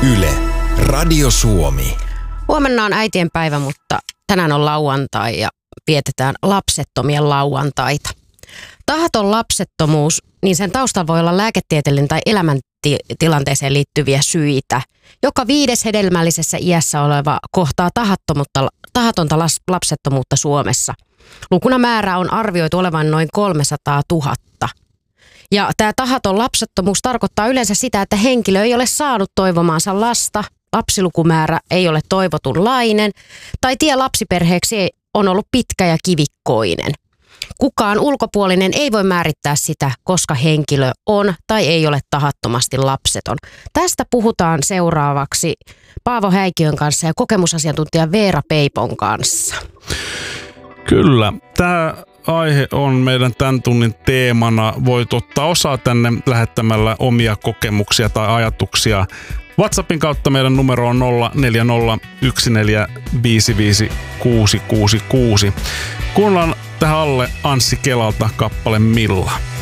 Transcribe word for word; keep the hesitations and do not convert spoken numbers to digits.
Yle, Radio Suomi. Huomenna on äitien päivä, mutta tänään on lauantai ja vietetään lapsettomien lauantaita. Tahaton lapsettomuus, niin sen taustalla voi olla lääketieteellinen tai elämäntilanteeseen liittyviä syitä. Joka viides hedelmällisessä iässä oleva kohtaa tahatonta lapsettomuutta Suomessa. Lukuna määrä on arvioitu olevan noin kolmesataatuhatta. Ja tämä tahaton lapsettomuus tarkoittaa yleensä sitä, että henkilö ei ole saanut toivomaansa lasta, lapsilukumäärä ei ole toivotunlainen tai tie lapsiperheeksi on ollut pitkä ja kivikkoinen. Kukaan ulkopuolinen ei voi määrittää sitä, koska henkilö on tai ei ole tahattomasti lapseton. Tästä puhutaan seuraavaksi Paavo Häikiön kanssa ja kokemusasiantuntija Veera Peipon kanssa. Kyllä, tämä aihe on meidän tämän tunnin teemana. Voit ottaa osaa tänne lähettämällä omia kokemuksia tai ajatuksia. WhatsAppin kautta meidän numero on nolla neljä nolla yksi neljä viisi viisi kuusi kuusi kuusi. Kuunnellaan tähän alle Anssi Kelalta kappale Milla.